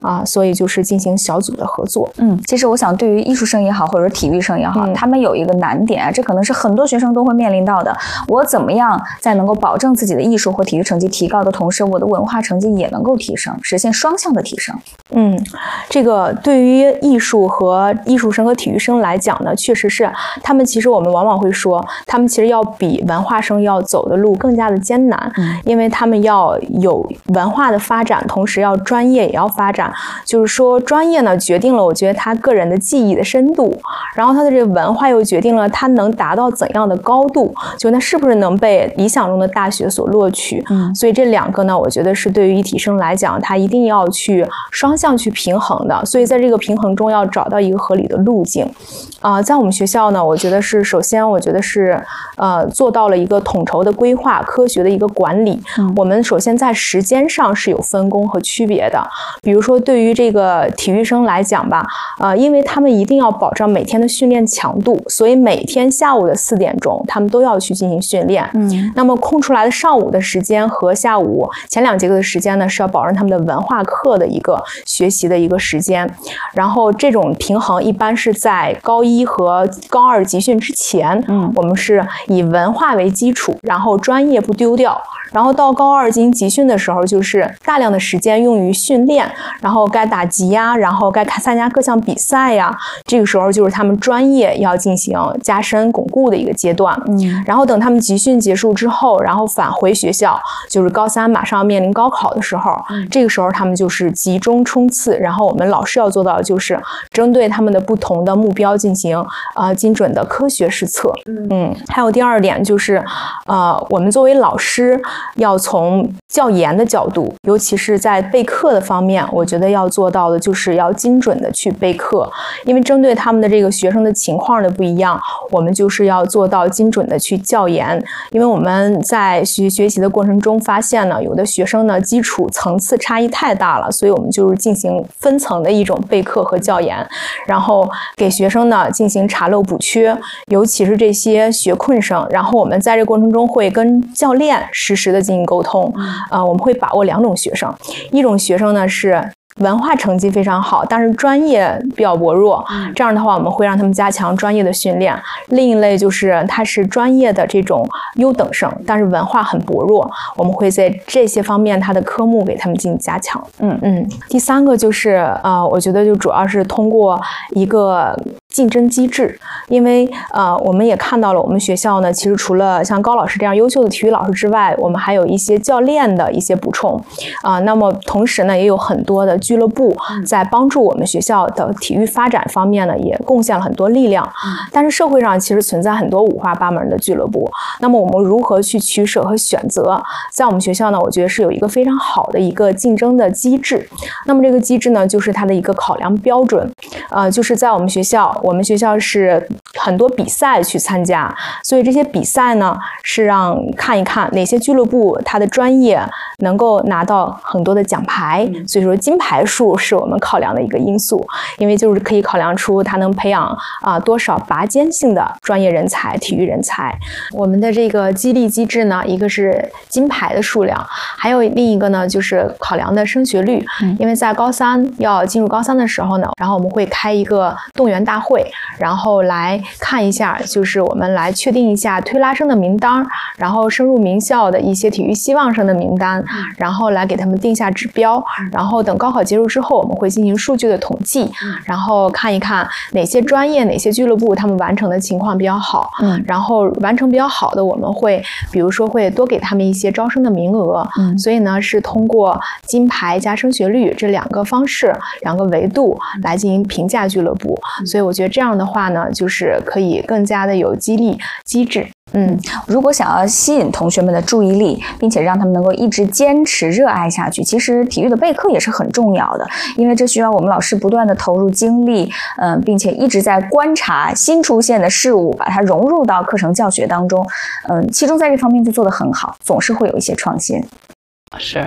所以就是进行小组的合作。 其实我想对于艺术生也好，或者体育生也好，他们有一个难点，这可能是很多学生都会面临到的。我怎么样在能够保证自己的艺术或体育成绩提高的同时，我的文化成绩也能够提升，实现双向的提升？ 这个对于艺术生和体育生来讲呢，确实是他们其实我们往往会说，他们其实要比文化生要走的路更加的艰难，因为他们要有文化的发展，同时要专业也要发展。就是说专业呢决定了我觉得他个人的技艺的深度，然后他的这个文化又决定了他能达到怎样的高度，就他是不是能被理想中的大学所录取。所以这两个呢，我觉得是对于一体生来讲，他一定要去双向去平衡的，所以在这个平衡中要找到一个合理的路径。在我们学校呢，我觉得是首先我觉得是做到了一个统筹的规划，科学的一个管理。我们首先在时间上是有分工和区别的，比如说对于这个体育生来讲吧，因为他们一定要保证每天的训练强度，所以每天下午的4点钟他们都要去进行训练。那么空出来的上午的时间和下午前2节课的时间呢，是要保证他们的文化课的一个学习的一个时间。然后这种平衡一般是在高1和高2集训之前，我们是以文化为基础，然后专业不丢掉，然后到高2进行集训的时候，就是大量的时间用于训练，然后该打级呀，然后该参加各项比赛呀，这个时候就是他们专业要进行加深巩固的一个阶段。然后等他们集训结束之后，然后返回学校，就是高3马上要面临高考的时候，这个时候他们就是集中冲刺，然后我们老师要做到的就是针对他们的不同的目标进行精准的科学施策。还有第2点就是我们作为老师要从教研的角度，尤其是在备课的方面，我觉得要做到的就是要精准的去备课，因为针对他们的这个学生的情况的不一样，我们就是要做到精准的去教研。因为我们在学习的过程中发现呢，有的学生呢基础层次差异太大了，所以我们就是进行分层的一种备课和教研，然后给学生呢进行查漏补缺，尤其是这些学困生，然后我们在这个过程中会跟教练实时的进行沟通。我们会把握2种学生，一种学生呢是文化成绩非常好，但是专业比较薄弱，这样的话我们会让他们加强专业的训练。另一类就是他是专业的这种优等生，但是文化很薄弱，我们会在这些方面他的科目给他们进行加强。第3个就是我觉得就主要是通过一个竞争机制，因为我们也看到了我们学校呢，其实除了像高老师这样优秀的体育老师之外，我们还有一些教练的一些补充那么同时呢，也有很多的俱乐部在帮助我们学校的体育发展方面呢，也贡献了很多力量。但是社会上其实存在很多五花八门的俱乐部，那么我们如何去取舍和选择？在我们学校呢，我觉得是有一个非常好的一个竞争的机制。那么这个机制呢，就是它的一个考量标准，就是在我们学校是很多比赛去参加，所以这些比赛呢是让看一看哪些俱乐部它的专业能够拿到很多的奖牌，所以说金牌数是我们考量的一个因素，因为就是可以考量出它能培养多少拔尖性的专业人才、体育人才。我们的这个激励机制呢，一个是金牌的数量，还有另一个呢就是考量的升学率。因为在高3要进入高3的时候呢，然后我们会开一个动员大会，然后来看一下，就是我们来确定一下推拉生的名单，然后升入名校的一些体育希望生的名单，然后来给他们定下指标，然后等高考结束之后，我们会进行数据的统计，然后看一看哪些专业、哪些俱乐部他们完成的情况比较好，然后完成比较好的，我们会比如说会多给他们一些招生的名额。所以呢，是通过金牌加升学率这2个方式、2个维度来进行评价俱乐部。所以我觉得这样的话呢，就是可以更加的有激励机制。 如果想要吸引同学们的注意力，并且让他们能够一直坚持热爱下去，其实体育的备课也是很重要的，因为这需要我们老师不断的投入精力，并且一直在观察新出现的事物，把它融入到课程教学当中。其中在这方面就做得很好，总是会有一些创新。 是，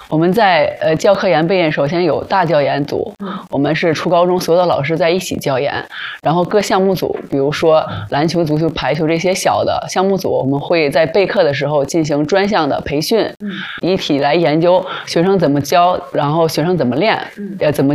我们在教科研备研，首先有大教研组，我们是初高中所有的老师在一起教研，然后各项目组，比如说篮球、足球、排球这些小的项目组，我们会在备课的时候进行专项的培训，一体来研究学生怎么教，然后学生怎么练，怎么